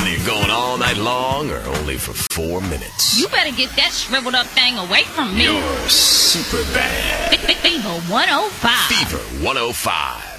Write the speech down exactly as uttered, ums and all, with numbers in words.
Either you're going all night long or only for four minutes. You better get that shriveled up thing away from me. You're super bad. Fever one oh five. Fever one oh five.